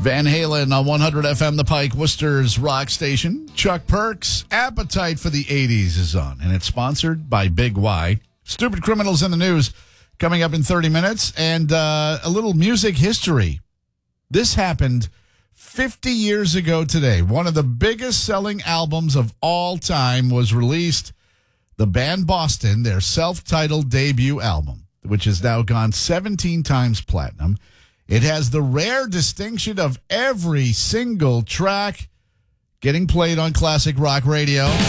Van Halen on 100 FM, the Pike, Worcester's rock station. Chuck Perks, Appetite for the 80s is on, and it's sponsored by Big Y. Stupid Criminals in the News coming up in 30 minutes, and a little music history. This happened 50 years ago today. One of the biggest selling albums of all time was released. The band Boston, their self-titled debut album, which has now gone 17 times platinum. It has the rare distinction of every single track getting played on classic rock radio.